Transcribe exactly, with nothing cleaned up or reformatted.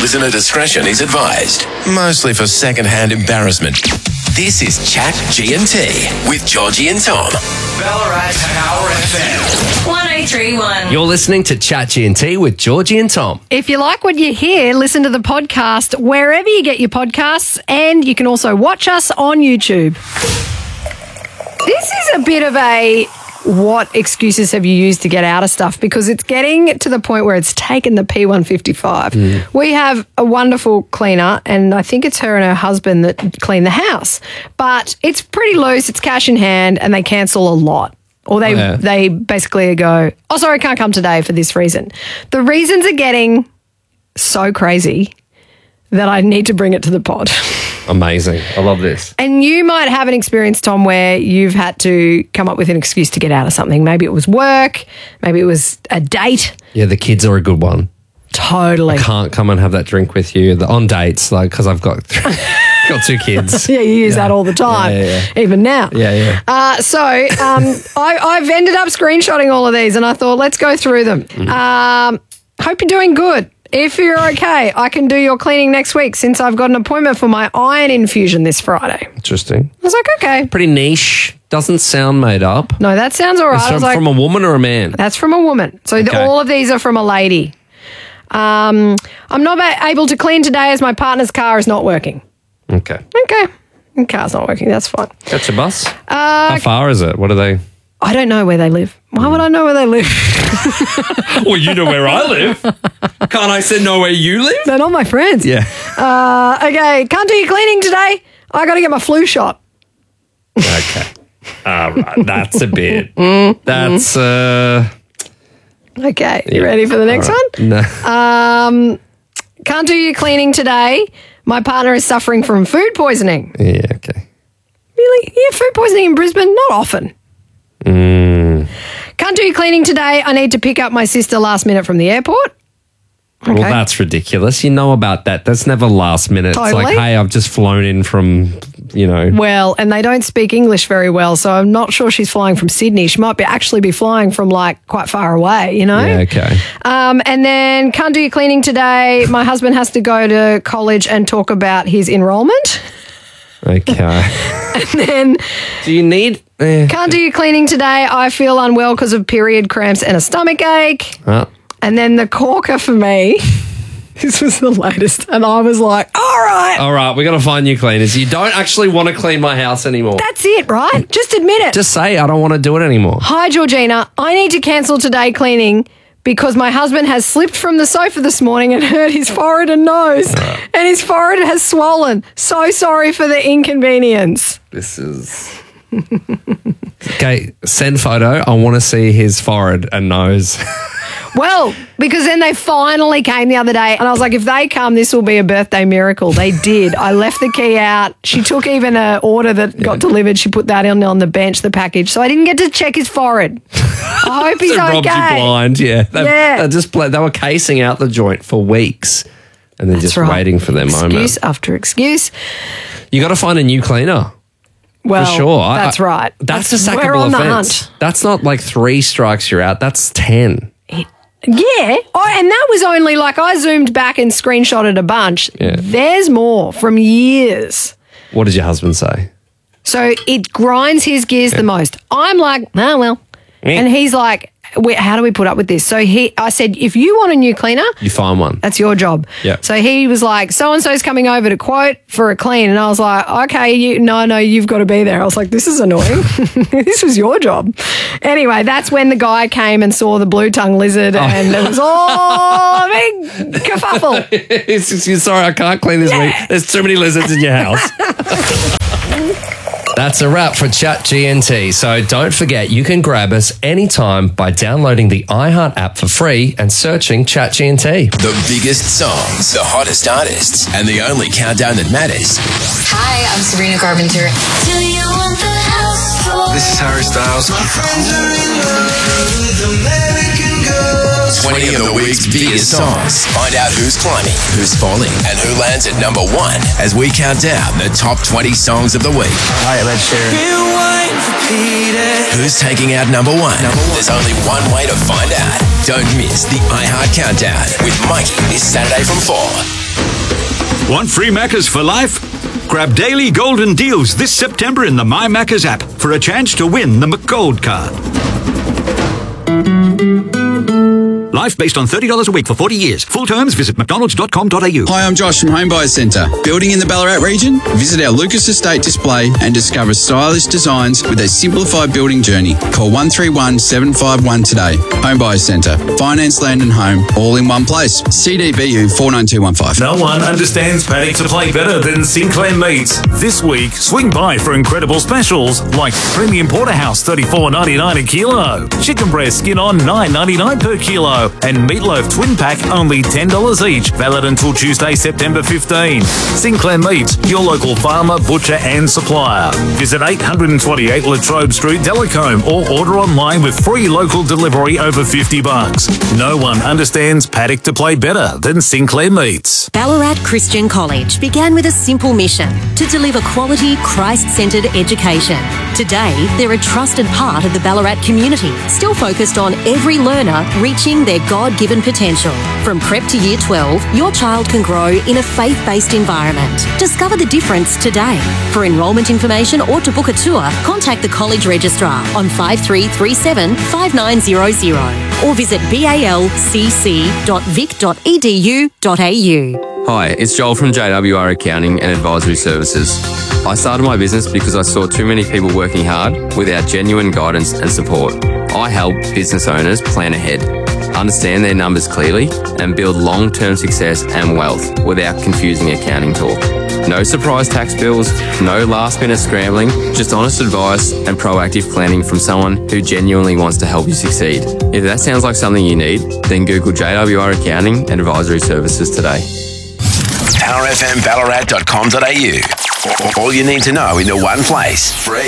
Listener discretion is advised, mostly for second-hand embarrassment. This is Chat G and T with Georgie and Tom. Ballarat Power F M. one oh three one. You're listening to Chat G and T with Georgie and Tom. If you like what you hear, listen to the podcast wherever you get your podcasts, and you can also watch us on YouTube. This is a bit of a what excuses have you used to get out of stuff, because it's getting to the point where it's taken the P one fifty-five. Mm. We have a wonderful cleaner, and I think it's her and her husband that clean the house, but it's pretty loose, it's cash in hand, and they cancel a lot. Or they, yeah. they basically go, oh, sorry, can't come today for this reason. The reasons are getting so crazy that I need to bring it to the pod. Amazing. I love this. And you might have an experience, Tom, where you've had to come up with an excuse to get out of something. Maybe it was work. Maybe it was a date. Yeah, the kids are a good one. Totally. I can't come and have that drink with you the, on dates, like, because I've got... Got two kids. Yeah, you use yeah. that all the time, yeah, yeah, yeah. even now. Yeah, yeah. Uh, so um, I, I've ended up screenshotting all of these, and I thought, let's go through them. Mm. Um, hope you're doing good. If you're okay, I can do your cleaning next week, since I've got an appointment for my iron infusion this Friday. Interesting. I was like, okay. Pretty niche. Doesn't sound made up. No, that sounds all right. It's from, I was like, from a woman or a man? That's from a woman. So okay. the, all of these are from a lady. Um, I'm not able to clean today as my partner's car is not working. Okay. Okay. The car's not working. That's fine. Catch a bus? Uh, How far is it? What are they? I don't know where they live. Why would I know where they live? Well, you know where I live. Can't I say know where you live? They're not my friends. Yeah. Uh, okay. Can't do your cleaning today. I got to get my flu shot. Okay. All right. That's a bit. That's, uh... Okay. You ready for the next right. one? No. Um, can't do your cleaning today. My partner is suffering from food poisoning. Yeah, okay. Really? Yeah, food poisoning in Brisbane? Not often. Mm. Can't do your cleaning today. I need to pick up my sister last minute from the airport. Okay. Well, that's ridiculous. You know about that. That's never last minute. Totally. It's like, hey, I've just flown in from, you know. Well, and they don't speak English very well, so I'm not sure she's flying from Sydney. She might be actually be flying from, like, quite far away, you know? Yeah, okay. Um, and then can't do your cleaning today. My husband has to go to college and talk about his enrolment. Okay. And then... Do you need... Eh. Can't do your cleaning today. I feel unwell because of period cramps and a stomach ache. Oh. And then the corker for me, this was the latest, and I was like, all right. All right, we got to find new cleaners. You don't actually want to clean my house anymore. That's it, right? Just admit it. Just say I don't want to do it anymore. Hi, Georgina. I need to cancel today cleaning because my husband has slipped from the sofa this morning and hurt his forehead and nose, right. and his forehead has swollen. So sorry for the inconvenience. This is... Okay, send photo. I want to see his forehead and nose. Well, because then they finally came the other day, and I was like, if they come, this will be a birthday miracle. They did. I left the key out. She took even an order that got yeah. delivered. She put that on, on the bench, the package. So I didn't get to check his forehead. I hope he's so okay. Robbed you blind, yeah. They, yeah. They, just play, they were casing out the joint for weeks and then That's just right. waiting for their excuse moment. Excuse after excuse. You got to find a new cleaner. Well, for sure. That's I, right. That's, that's a sackable we're on offence. The hunt. That's not like three strikes you're out. That's ten. It, yeah. Oh, and that was only like I zoomed back and screenshotted a bunch. Yeah. There's more from years. What did your husband say? So it grinds his gears yeah. the most. I'm like, oh, well. Yeah. And he's like, we, how do we put up with this? So he, I said, if you want a new cleaner, you find one. That's your job. Yeah. So he was like, so-and-so's coming over to quote for a clean. And I was like, okay, you, no, no, you've got to be there. I was like, this is annoying. This was your job. Anyway, that's when the guy came and saw the blue tongue lizard, oh. and it was all a big kerfuffle. It's just, sorry, I can't clean this yeah. week. There's too many lizards in your house. That's a wrap for Chat G and T. So don't forget, you can grab us anytime by downloading the iHeart app for free and searching Chat G and T. The biggest songs, the hottest artists, and the only countdown that matters. Hi, I'm Sabrina Carpenter. Do you want the house for? This is Harry Styles. My friends are in love with American girls. twenty of the week's biggest songs. Find out who's climbing, who's falling, and who lands at number one as we count down the top twenty songs of the week. Hi, Ed Sheeran. Who's taking out number one? Number one? There's only one way to find out. Don't miss the iHeart Countdown with Mikey this Saturday from four. Want free Maccas for life? Grab daily golden deals this September in the My Maccas app for a chance to win the McGold card. Life based on thirty dollars a week for forty years. Full terms, visit mcdonalds dot com dot a u. Hi, I'm Josh from Home Buyers Centre. Building in the Ballarat region? Visit our Lucas Estate display and discover stylish designs with a simplified building journey. Call one three one, seven five one today. Home Buyers Centre. Finance, land and home, all in one place. C D B U four nine two one five. No one understands paddock to play better than Sinclair Meats. This week, swing by for incredible specials like Premium Porterhouse thirty-four ninety-nine a kilo, chicken breast skin on nine ninety-nine per kilo, and meatloaf twin pack only ten dollars each, valid until Tuesday, September fifteenth. Sinclair Meats, your local farmer, butcher and supplier. Visit eight twenty-eight Latrobe Street, Delacombe, or order online with free local delivery over fifty bucks. No one understands paddock to play better than Sinclair Meats. Ballarat Christian College began with a simple mission to deliver quality, Christ-centred education. Today, they're a trusted part of the Ballarat community, still focused on every learner reaching their God-given potential. From prep to year twelve, your child can grow in a faith-based environment. Discover the difference today. For enrolment information or to book a tour, contact the college registrar on five three three seven, five nine zero zero or visit balcc dot vic dot e d u dot a u. Hi, it's Joel from J W R Accounting and Advisory Services. I started my business because I saw too many people working hard without genuine guidance and support. I help business owners plan ahead, understand their numbers clearly, and build long-term success and wealth without confusing accounting talk. No surprise tax bills, no last-minute scrambling, just honest advice and proactive planning from someone who genuinely wants to help you succeed. If that sounds like something you need, then Google J W R Accounting and Advisory Services today. power f m ballarat dot com dot a u. All you need to know in the one place. Free.